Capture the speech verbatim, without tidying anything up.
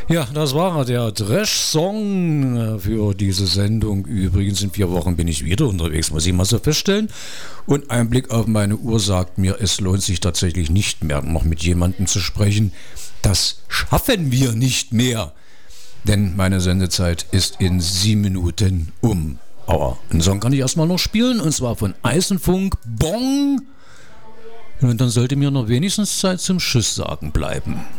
Ja, das war der Trash-Song für diese Sendung. Übrigens, in vier Wochen bin ich wieder unterwegs, muss ich mal so feststellen. Und ein Blick auf meine Uhr sagt mir, es lohnt sich tatsächlich nicht mehr, noch mit jemandem zu sprechen. Das schaffen wir nicht mehr. Denn meine Sendezeit ist in sieben Minuten um. Aber einen Song kann ich erstmal noch spielen, und zwar von Eisenfunk, Bong. Und dann sollte mir noch wenigstens Zeit zum Tschüss sagen bleiben.